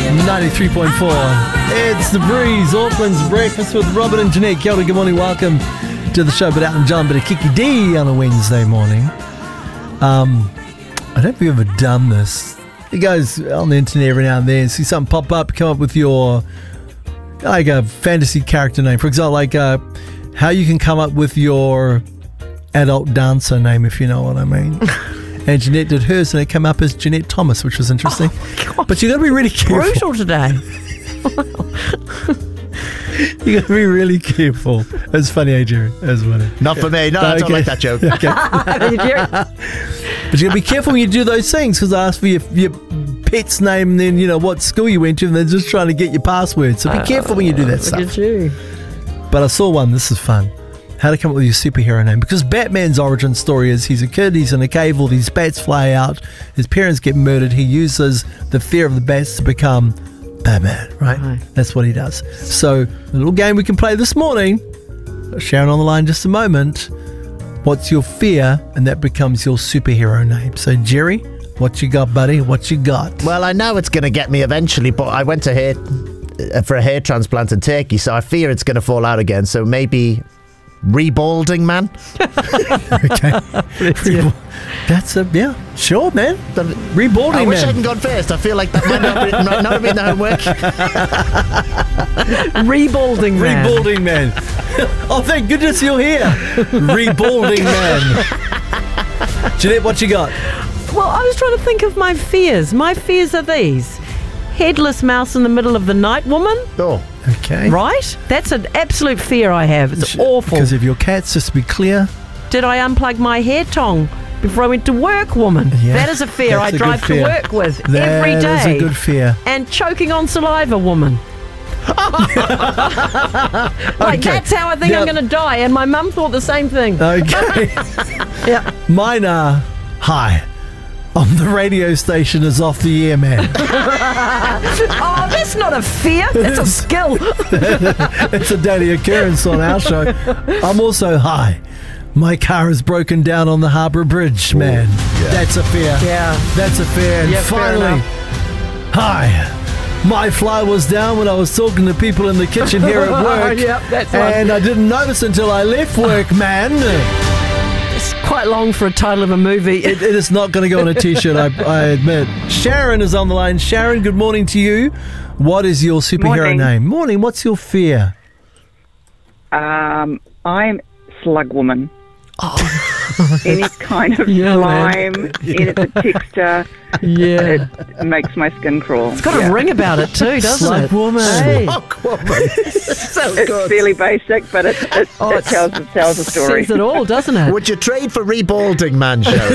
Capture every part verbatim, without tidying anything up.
ninety-three point four. It's The Breeze, Auckland's Breakfast with Robin and Jeanette. Kia ora, good morning, welcome to the show. But out and John, but a Kiki D on a Wednesday morning. Um, I don't know if you've ever done this. You guys on the internet every now and then see something pop up, come up with your, like a fantasy character name. For example, like uh, how you can come up with your adult dancer name, if you know what I mean. And Jeanette did hers, and it came up as Jeanette Thomas, which was interesting. Oh, but you got to be really careful. Brutal today. You got to be really careful. It was funny, eh, Jerry? It was funny. Not for me. No, No, I don't okay. like that joke. Okay. But you got to be careful when you do those things, because I asked for your, your pet's name and then, you know, what school you went to, and they're just trying to get your password. So be Uh, careful when you do that Look stuff. at you. But I saw one. This is fun. How to come up with your superhero name. Because Batman's origin story is he's a kid, he's in a cave, all these bats fly out, his parents get murdered, he uses the fear of the bats to become Batman, right? Right. That's what he does. So, a little game we can play this morning. Sharon on the line in just a moment. What's your fear? And that becomes your superhero name. So, Jerry, what you got, buddy? What you got? Well, I know it's going to get me eventually, but I went to hair uh, for a hair transplant in Turkey, so I fear it's going to fall out again. So maybe rebalding man. Okay. Rebal- That's a, yeah, sure, man. Rebalding I wish I man. hadn't gone first. I feel like that might not, be, not, not have been the homework. Rebalding man. Rebalding man. Oh, thank goodness you're here. Rebalding man. Jeanette, what you got? Well, I was trying to think of my fears. My fears are these. Headless mouse in the middle of the night woman, Oh, Okay. right? That's an absolute fear I have. It's awful. Because of your cats, just to be clear. Did I unplug my hair tong before I went to work, woman? Yeah, That is a fear that's I a good drive to fear. work with That every is day. a good fear. And choking on saliva, woman. Like, Okay. that's how I think Now- I'm going to die. And my mum thought the same thing. Okay. Yeah. Mine are, hi, on the radio station is off the air, man. Oh, that's not a fear. That's a skill. It's a daily occurrence on our show. I'm also, hi, my car is broken down on the Harbour Bridge, man. That's a fear. Yeah. That's a fear. And Yeah, fair finally, enough. hi, my fly was down when I was talking to people in the kitchen here at work. Yep, that's one. And I didn't notice until I left work, man. It's quite long for a title of a movie. It, it is not going to go on a t-shirt, I, I admit. Sharon is on the line. Sharon, good morning to you. What is your superhero Morning. name? Morning. What's your fear? Um, I'm Slug Woman. Any kind of Yeah, man. slime, anything texture, Yeah. it makes my skin crawl. It's got Yeah. a ring about it too, doesn't Slug it? woman. Hey. fuck woman. so It's good. fairly basic, but it, it, Oh, it tells, it tells a story. Says it all, doesn't it? Would you trade for rebalding man, Sharon?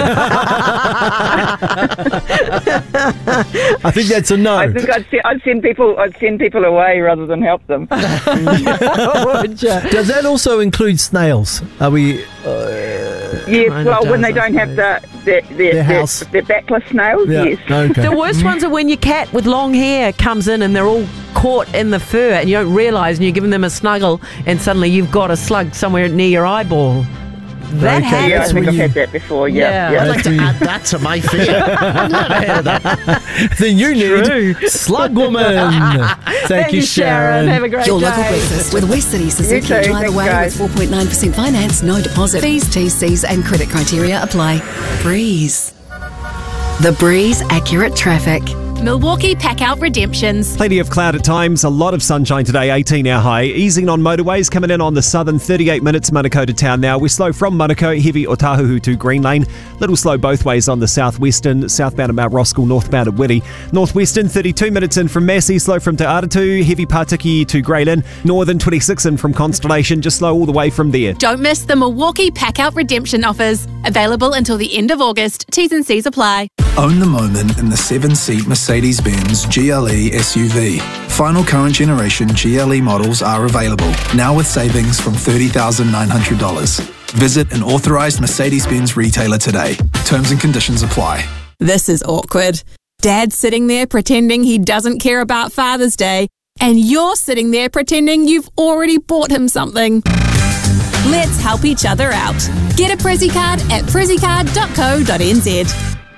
I think that's a no. I think I'd, se- I'd send people. I'd send people away rather than help them. Would ya? Does that also include snails? Are we... Yes, Kinda well, when does, they I don't have the their, their, Their their, house. their backless snails. Yeah. Yes. Okay. The worst ones are when your cat with long hair comes in and they're all caught in the fur and you don't realise and you're giving them a snuggle and suddenly you've got a slug somewhere near your eyeball. That Okay, Yeah, I that's think when I've you- had that before. Yeah. Yeah, yeah. I'd like to That's add that to my fear. I've never heard of that. Then you True. need Slug Woman. Thank, Thank you, Sharon. Have a great Your day. local breakfast with West City Suzuki. You too. Drive Thanks, away guys. with four point nine percent finance, no deposit. Fees, T's, C's and credit criteria apply. Breeze. The Breeze Accurate Traffic. Milwaukee Pack-Out Redemptions. Plenty of cloud at times, a lot of sunshine today, eighteen our high. Easing on motorways, coming in on the southern, thirty-eight minutes Manukau to town now. We're slow from Manukau, heavy Otahuhu to Green Lane. Little slow both ways on the southwestern, southbound at Mount Roskill, northbound at Whitty. Northwestern, thirty-two minutes in from Massey, slow from Te Aratu, heavy Patiki to Grey Lynn. Northern, twenty-six in from Constellation, just slow all the way from there. Don't miss the Milwaukee Pack-Out Redemption offers. Available until the end of August. T's and C's apply. Own the moment in the seven-seat Mercedes-Benz G L E S U V. Final current generation G L E models are available, now with savings from thirty thousand nine hundred dollars. Visit an authorised Mercedes-Benz retailer today. Terms and conditions apply. This is awkward. Dad's sitting there pretending he doesn't care about Father's Day, and you're sitting there pretending you've already bought him something. Let's help each other out. Get a Prezzy card at prezzy card dot co dot n z.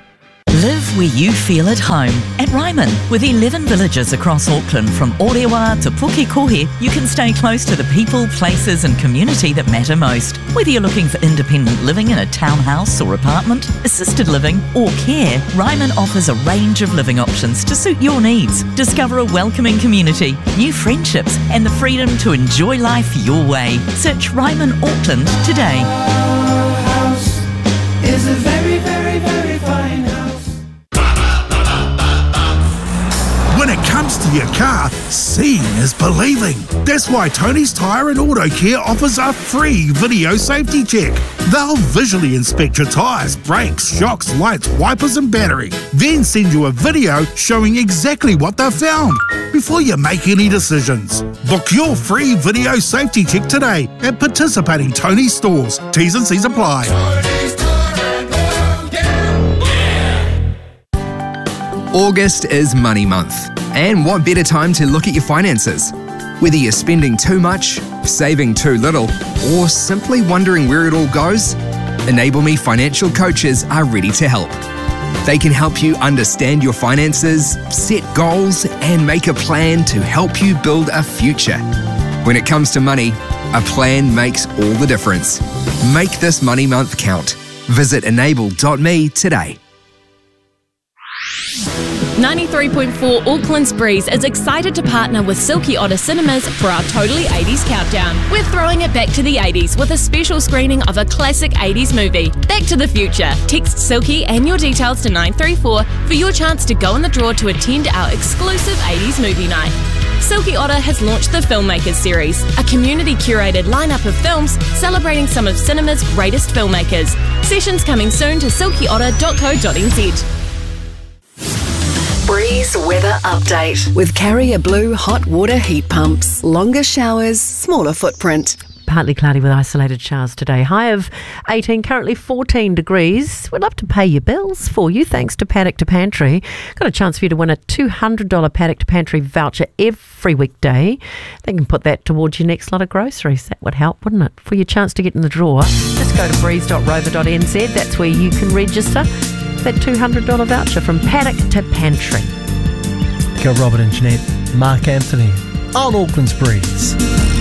Live where you feel at home. At Ryman, with eleven villages across Auckland from Orewa to Pukekohe, you can stay close to the people, places and community that matter most. Whether you're looking for independent living in a townhouse or apartment, assisted living or care, Ryman offers a range of living options to suit your needs. Discover a welcoming community, new friendships and the freedom to enjoy life your way. Search Ryman Auckland today. Our house is a very, very, very fine house. When it comes to your car, seeing is believing. That's why Tony's Tyre and Auto Care offers a free video safety check. They'll visually inspect your tyres, brakes, shocks, lights, wipers and battery. Then send you a video showing exactly what they've found before you make any decisions. Book your free video safety check today at participating Tony's stores. T's and C's apply. August is money month, and what better time to look at your finances? Whether you're spending too much, saving too little, or simply wondering where it all goes, Enable Me financial coaches are ready to help. They can help you understand your finances, set goals, and make a plan to help you build a future. When it comes to money, a plan makes all the difference. Make this money month count. Visit enable dot me today. ninety-three point four Auckland's Breeze is excited to partner with Silky Otter Cinemas for our Totally eighties Countdown. We're throwing it back to the eighties with a special screening of a classic eighties movie, Back to the Future. Text Silky and your details to nine three four for your chance to go in the draw to attend our exclusive eighties movie night. Silky Otter has launched the Filmmakers Series, a community-curated lineup of films celebrating some of cinema's greatest filmmakers. Sessions coming soon to silky otter dot co dot n z. Breeze weather update with Carrier Blue hot water heat pumps. Longer showers, smaller footprint. Partly cloudy with isolated showers today. High of eighteen, currently fourteen degrees. We'd love to pay your bills for you thanks to Paddock to Pantry. Got a chance for you to win a two hundred dollars Paddock to Pantry voucher every weekday. They can put that towards your next lot of groceries. That would help, wouldn't it? For your chance to get in the drawer, just go to breeze dot rover dot n z. That's where you can register that two hundred dollars voucher from Paddock to Pantry. Go Robert and Jeanette, Mark Anthony on Auckland's Breeze.